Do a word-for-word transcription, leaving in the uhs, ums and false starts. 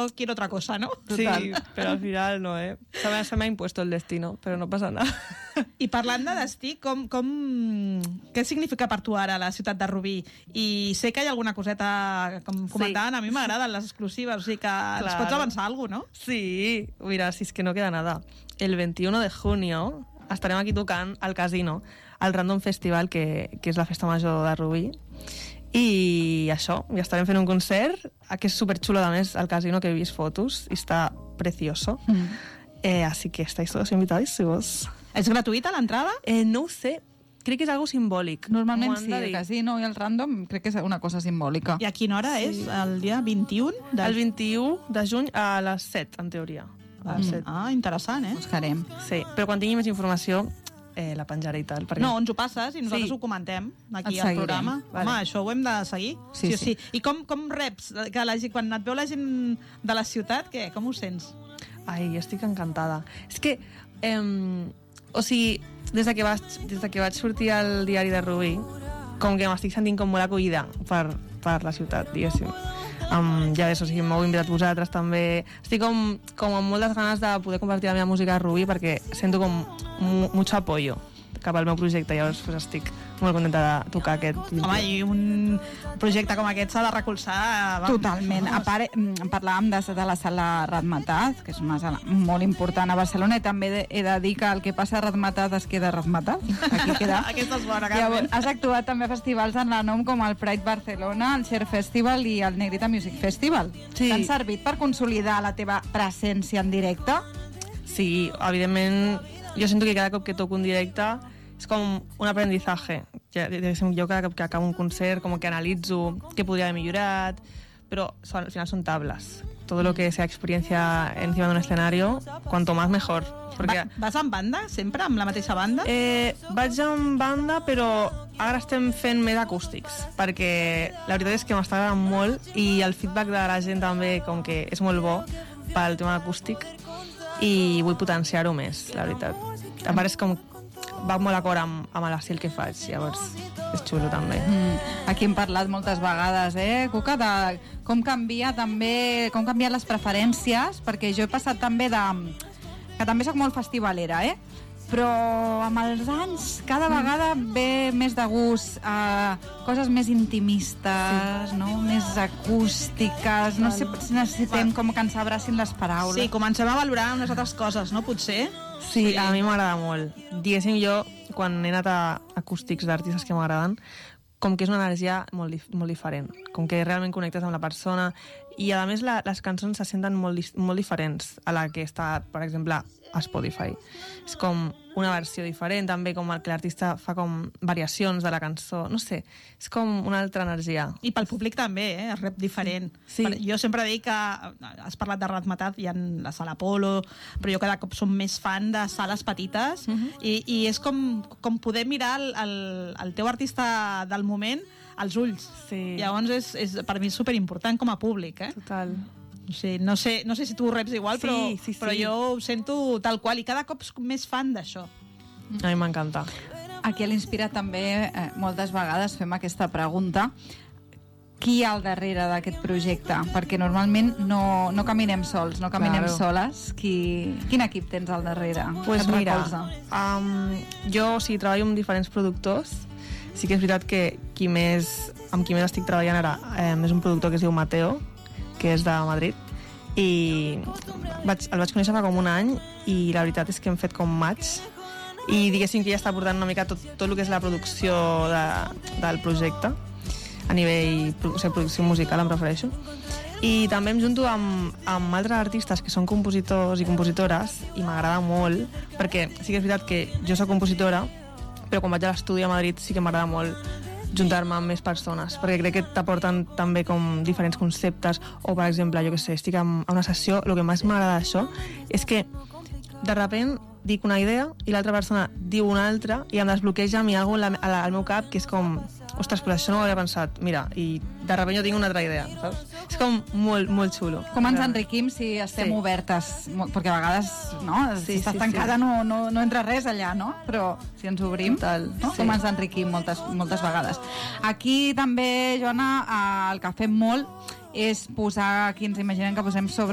yo quiero otra cosa, ¿no? Sí, pero al final no, eh? Se me, se me ha impuesto el destino, però no passa nada. I parlant de destí, com, com, què significa per tu ara la ciutat de Rubí? I sé que hi ha alguna coseta, com comentaven, sí. A mi m'agraden les exclusives, o sigui que claro. Ens pots avançar alguna cosa, no? Sí, mira, si es que no queda nada. El veintiuno de junio estarem aquí tocant al Casino, al Random Festival, que, que és la festa major de Rubí. I això, ja estarem fent un concert, que és superxulo, a més, al Casino, que he vist fotos, i està precioso. Mm. Eh, así que estáis todos invitadísimos. ¿Es gratuïta l'entrada? Eh, no ho sé, crec que és algo simbòlic. Normalment sí, el Casino i el Random crec que és una cosa simbòlica. I a quina hora sí. És? El dia vint-i-un? De... El vint-i-u de juny a les set, en teoria. A les set. Ah, interessant, eh? Buscarem. Sí, però quan tingui més informació eh, la penjaré i tal. Perquè... No, ens ho passes i nosaltres sí. Ho comentem aquí al programa. Vale. Home, això ho hem de seguir. Sí, sí. sí. I com, com reps? Que la, quan et veu la gent de la ciutat, què? Com ho sents? Ai, estic encantada. És que, eh, o sigui, des de, que vaig, des de que vaig sortir al diari de Rubí, com que m'estic sentint com molt acollida per, per la ciutat, diguéssim. Um, ja ves, o sigui, m'heu invitat vosaltres també. Estic com, com amb moltes ganes de poder compartir la meva música a Rubí perquè sento com mucho apoyo cap al meu projecte, llavors pues, estic molt contenta de tocar aquest vint-i-u. Home, i un projecte com aquest s'ha de recolzar. Vamos. Totalment. A part, parlàvem de, de la sala Razmataz, que és una sala molt important a Barcelona, i també de, he de dir que el que passa a Razmataz es queda a Razmataz. Aquí queda. Aquesta és bona, Carmen. Llavors, has actuat també a festivals en la nom com el Pride Barcelona, el Share Festival i el Negrita Music Festival. Sí. T'han servit per consolidar la teva presència en directe? Sí, evidentment, jo sento que cada cop que toco un directe és com un aprendizaje. Jo cada cop que acabo un concert com que analitzo què podria haver millorat, però al final són tables. Todo lo que sea experiencia encima de un escenario, cuanto más mejor. Porque... Va, vas amb banda, sempre? Amb la mateixa banda? Eh, vaig amb banda, però ara estem fent més acústics, perquè la veritat és que m'està agradant molt i el feedback de la gent també, com que és molt bo pel tema acústic, i vull potenciar-ho més, la veritat. A part és com va molt d'acord amb, amb l'estil que faig, llavors és xulo també. Mm. Aquí hem parlat moltes vegades, eh, Cuca, de com canvia també, com canvien les preferències, perquè jo he passat també de... que també soc molt festivalera, eh? Però amb els anys cada vegada ve més de gust a coses més intimistes, sí. No? Més acústiques, no sé si necessitem com que ens abracin les paraules. Sí, comencem a valorar unes altres coses, no? Potser? Sí, sí. A mi m'agrada molt. Diguéssim, jo, quan he anat a acústics d'artistes que m'agraden, com que és una energia molt, dif molt diferent, com que realment connectes amb la persona i a més la, les cançons se senten molt, molt diferents a la que està, per exemple, a Spotify. És com una versió diferent, també com que l'artista fa com variacions de la cançó, no sé, és com una altra energia. I pel públic també, eh? És rep diferent. Sí. Sí. Jo sempre dic que has parlat de Razmataz, hi ha la sala Apolo, però jo cada cop som més fan de sales petites, uh -huh. i, i és com, com poder mirar el, el, el teu artista del moment als ulls. Sí. Llavors és, és per mi és superimportant com a públic, eh? Total. Sí, no sé, no sé si tu ho reps igual, sí, però, sí, sí. però jo ho sento tal qual i cada cop soc més fan d'això. A mi m'encanta. Aquí a l'Inspira també eh, moltes vegades fem aquesta pregunta: qui hi ha al darrere d'aquest projecte? Perquè normalment no, no caminem sols, no caminem claro. soles. Qui, quin equip tens al darrere? Pues mira, um, jo o sigui, treballo amb diferents productors. Sí que és veritat que qui més, amb qui més estic treballant ara eh, és un productor que es diu Mateo, que és de Madrid, i vaig, el vaig conèixer fa com un any i la veritat és que hem fet com match i diguéssim que ja està portant una mica tot, tot el que és la producció de, del projecte a nivell, o sigui, producció musical em refereixo, i també em junto amb, amb altres artistes que són compositors i compositores i m'agrada molt perquè sí que és veritat que jo soc compositora, però quan vaig a l'estudi a Madrid sí que m'agrada molt juntar-me amb més persones, perquè crec que t'aporten també com diferents conceptes, o per exemple, jo que sé, estic en una sessió, el que més m'agrada d'això és que de repent dic una idea i l'altra persona diu una altra i em desbloqueja a mi alguna cosa al meu cap que és com, ostres, però això no ho havia pensat, mira, i de repent jo tinc una altra idea, saps? És com molt, molt xulo. Com ens enriquim si estem sí. obertes, perquè a vegades, no? Sí, si estàs sí, tancada sí. no, no, no entra res allà, no? Però si ens obrim, Total, no? sí. Com ens enriquim moltes, moltes vegades. Aquí també, Joana, el que fem molt és posar, aquí ens imaginem que posem sobre